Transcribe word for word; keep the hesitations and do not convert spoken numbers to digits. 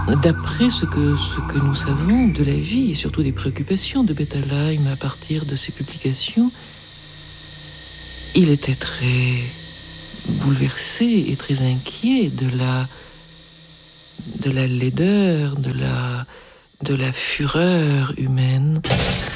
d'après ce que, ce que nous savons de la vie et surtout des préoccupations de Bettelheim à partir de ses publications, il était très bouleversé et très inquiet de la, de la laideur, de la, de la fureur humaine.